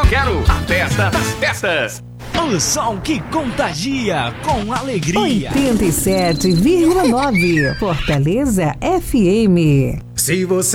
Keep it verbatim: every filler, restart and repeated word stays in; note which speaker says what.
Speaker 1: quero a festa das festas.
Speaker 2: O som que contagia com alegria.
Speaker 3: oitenta e sete vírgula nove Fortaleza F M.
Speaker 4: Se você